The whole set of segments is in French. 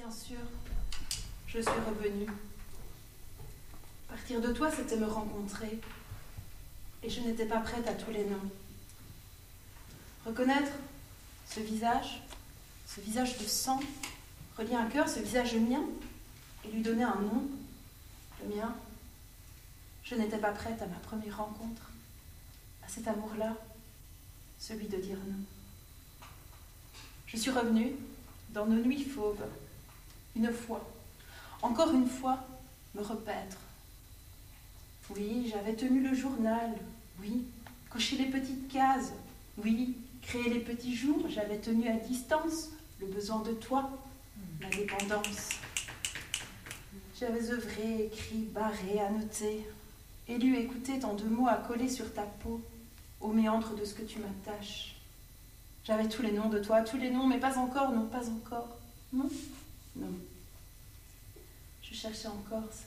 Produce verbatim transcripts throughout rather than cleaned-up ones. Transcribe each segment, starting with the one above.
Bien sûr, je suis revenue. Partir de toi, c'était me rencontrer. Et je n'étais pas prête à tous les noms. Reconnaître ce visage, ce visage de sang, relier un cœur, ce visage mien, et lui donner un nom, le mien. Je n'étais pas prête à ma première rencontre, à cet amour-là, celui de dire non. Je suis revenue dans nos nuits fauves, une fois, encore une fois, me repaître. Oui, j'avais tenu le journal, oui, coché les petites cases, oui, créé les petits jours, j'avais tenu à distance le besoin de toi, la dépendance. J'avais œuvré, écrit, barré, annoté, élu, écouté tant de mots à coller sur ta peau, au méandre de ce que tu m'attaches. J'avais tous les noms de toi, tous les noms, mais pas encore, non, pas encore. Non, non. Je cherchais encore ça.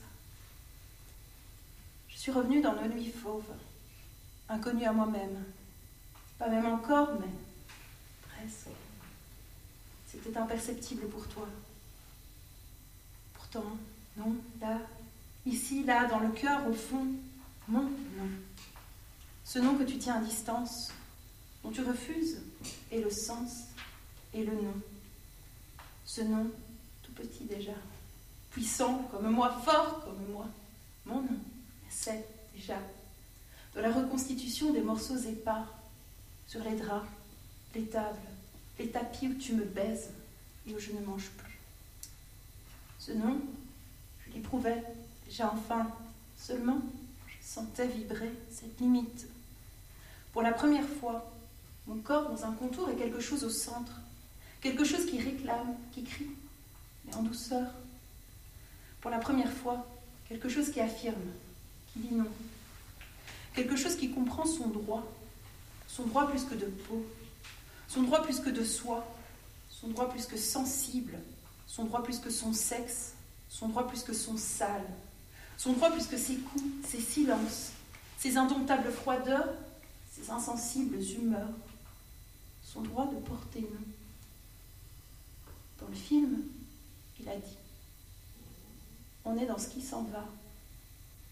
Je suis revenue dans nos nuits fauves, inconnue à moi-même. Pas même encore, mais presque. C'était imperceptible pour toi. Pourtant, non, là, ici, là, dans le cœur, au fond, non, non. Ce nom que tu tiens à distance, dont tu refuses, est le sens et le nom. Ce nom, tout petit déjà, puissant comme moi, fort comme moi, mon nom, c'est déjà de la reconstitution des morceaux épars sur les draps, les tables, les tapis où tu me baises et où je ne mange plus. Ce nom, je l'éprouvais déjà enfin, seulement je sentais vibrer cette limite. Pour la première fois, mon corps dans un contour est quelque chose au centre, quelque chose qui réclame, qui crie, mais en douceur. Pour la première fois, quelque chose qui affirme, qui dit non. Quelque chose qui comprend son droit, son droit plus que de peau, son droit plus que de soi, son droit plus que sensible, son droit plus que son sexe, son droit plus que son sale, son droit plus que ses coups, ses silences, ses indomptables froideurs, ses insensibles humeurs, son droit de porter nom. Dans le film, il a dit « On est dans ce qui s'en va. »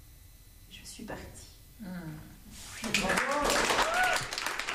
Je suis partie. Mmh.